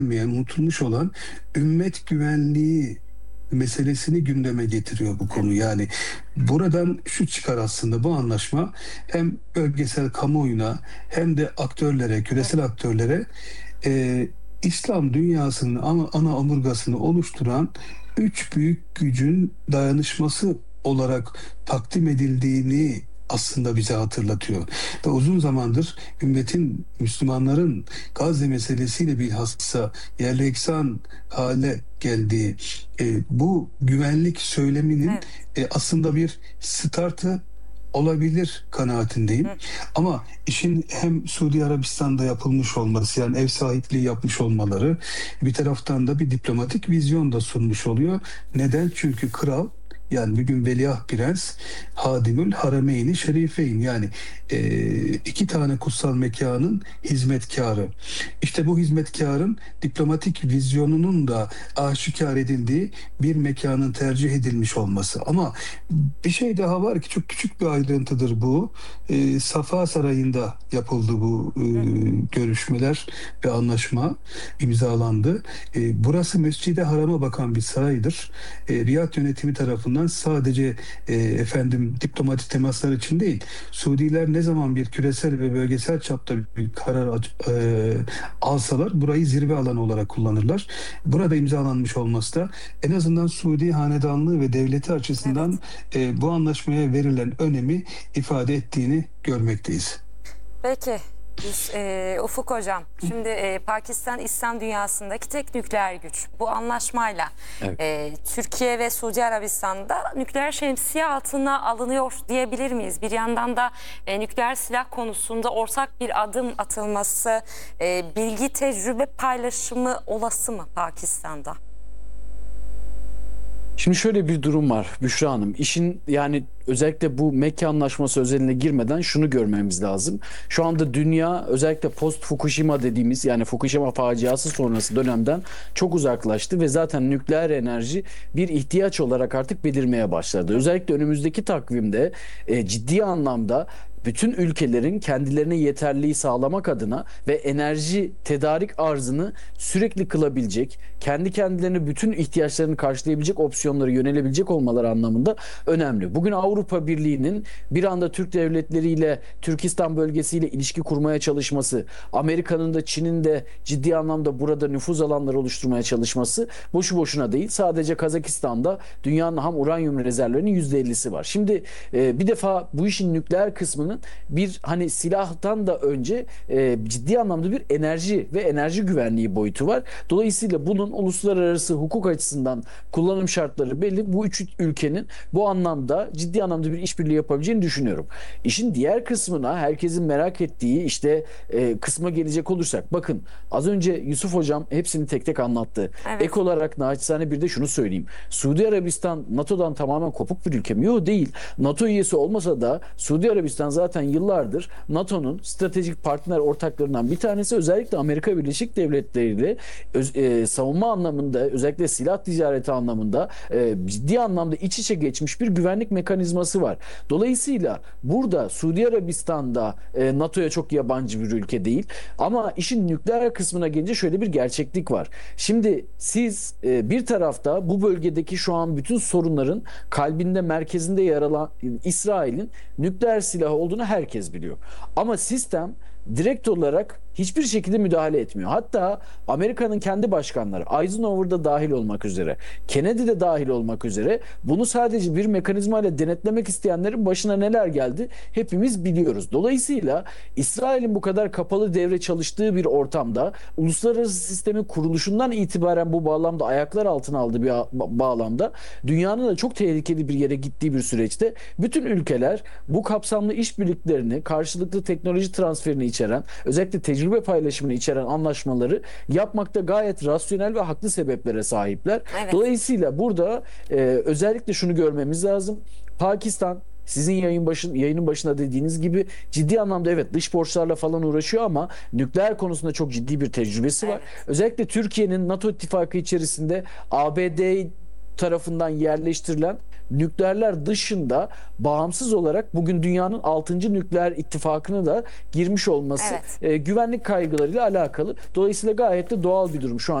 işlenmeyen, unutulmuş olan ümmet güvenliği meselesini gündeme getiriyor bu konu. Yani buradan şu çıkar aslında, bu anlaşma hem bölgesel kamuoyuna hem de aktörlere, küresel aktörlere e, İslam dünyasının ana omurgasını oluşturan üç büyük gücün dayanışması olarak takdim edildiğini aslında bize hatırlatıyor. Ve uzun zamandır ümmetin, Müslümanların Gazze meselesiyle bilhassa yerle eksan hale geldiği bu güvenlik söyleminin Evet. aslında bir startı olabilir kanaatindeyim. Hı. Ama işin hem Suudi Arabistan'da yapılmış olması, yani ev sahipliği yapmış olmaları, bir taraftan da bir diplomatik vizyon da sunmuş oluyor. Neden? Çünkü kral, yani bugün Veliaht Prens, Hadimül Harameyni Şerifeyn, yani iki tane kutsal mekanın hizmetkarı. İşte bu hizmetkarın diplomatik vizyonunun da aşikar edildiği bir mekanın tercih edilmiş olması. Ama bir şey daha var ki çok küçük bir ayrıntıdır bu. Safa Sarayı'nda yapıldı bu Hı. görüşmeler ve anlaşma imzalandı. Burası Mescid-i Haram'a bakan bir saraydır. Riyad yönetimi tarafından sadece diplomatik temaslar için değil, Suudiler ne zaman bir küresel ve bölgesel çapta bir karar alsalar burayı zirve alanı olarak kullanırlar. Burada imzalanmış olması da en azından Suudi hanedanlığı ve devleti açısından Evet. bu anlaşmaya verilen önemi ifade ettiğini görmekteyiz. Peki. Ufuk Hocam, şimdi Pakistan İslam dünyasındaki tek nükleer güç. Bu anlaşmayla Evet. Türkiye ve Suudi Arabistan'da nükleer şemsiye altına alınıyor diyebilir miyiz? Bir yandan da nükleer silah konusunda ortak bir adım atılması, bilgi tecrübe paylaşımı olası mı Pakistan'da? Şimdi şöyle bir durum var Büşra Hanım. İşin yani özellikle bu Mekke Anlaşması özeline girmeden şunu görmemiz lazım. Şu anda dünya özellikle post Fukushima dediğimiz, yani Fukushima faciası sonrası dönemden çok uzaklaştı ve zaten nükleer enerji bir ihtiyaç olarak artık belirmeye başladı. Özellikle önümüzdeki takvimde ciddi anlamda bütün ülkelerin kendilerine yeterliği sağlamak adına ve enerji tedarik arzını sürekli kılabilecek, kendi kendilerine bütün ihtiyaçlarını karşılayabilecek opsiyonlara yönelebilecek olmaları anlamında önemli. Bugün Avrupa Birliği'nin bir anda Türk devletleriyle, Türkistan bölgesiyle ilişki kurmaya çalışması, Amerika'nın da Çin'in de ciddi anlamda burada nüfuz alanları oluşturmaya çalışması boşu boşuna değil. Sadece Kazakistan'da dünyanın ham uranyum rezervlerinin %50'si var. Şimdi bir defa bu işin nükleer kısmının bir hani silahtan da önce ciddi anlamda bir enerji ve enerji güvenliği boyutu var. Dolayısıyla bunun uluslararası hukuk açısından kullanım şartları belli. Bu üç ülkenin bu anlamda ciddi anlamda bir işbirliği yapabileceğini düşünüyorum. İşin diğer kısmına, herkesin merak ettiği işte kısma gelecek olursak, bakın az önce Yusuf Hocam hepsini tek tek anlattı. Evet. Ek olarak naçizane bir de şunu söyleyeyim. Suudi Arabistan NATO'dan tamamen kopuk bir ülke mi? Yok, değil. NATO üyesi olmasa da Suudi Arabistan zaten yıllardır NATO'nun stratejik partner ortaklarından bir tanesi. Özellikle Amerika Birleşik Devletleri ile savunma anlamında, özellikle silah ticareti anlamında ciddi anlamda iç içe geçmiş bir güvenlik mekanizması var. Dolayısıyla burada Suudi Arabistan'da NATO'ya çok yabancı bir ülke değil. Ama işin nükleer kısmına gelince şöyle bir gerçeklik var. Şimdi siz bir tarafta bu bölgedeki şu an bütün sorunların kalbinde, merkezinde yer alan İsrail'in nükleer silahı olduğunu herkes biliyor. Ama sistem direkt olarak hiçbir şekilde müdahale etmiyor. Hatta Amerika'nın kendi başkanları, Eisenhower'da dahil olmak üzere, Kennedy de dahil olmak üzere, bunu sadece bir mekanizmayla denetlemek isteyenlerin başına neler geldi hepimiz biliyoruz. Dolayısıyla İsrail'in bu kadar kapalı devre çalıştığı bir ortamda, uluslararası sistemin kuruluşundan itibaren bu bağlamda ayaklar altına aldığı bir bağlamda, dünyanın da çok tehlikeli bir yere gittiği bir süreçte bütün ülkeler bu kapsamlı işbirliklerini, karşılıklı teknoloji transferini içeren, özellikle tecrübe paylaşımını içeren anlaşmaları yapmakta gayet rasyonel ve haklı sebeplere sahipler. Evet. Dolayısıyla burada özellikle şunu görmemiz lazım. Pakistan, sizin yayının başında dediğiniz gibi, ciddi anlamda evet dış borçlarla falan uğraşıyor ama nükleer konusunda çok ciddi bir tecrübesi var. Evet. Özellikle Türkiye'nin NATO ittifakı içerisinde ABD tarafından yerleştirilen nükleerler dışında bağımsız olarak bugün dünyanın 6. nükleer ittifakına da girmiş olması Evet. güvenlik kaygılarıyla alakalı. Dolayısıyla gayet de doğal bir durum şu an.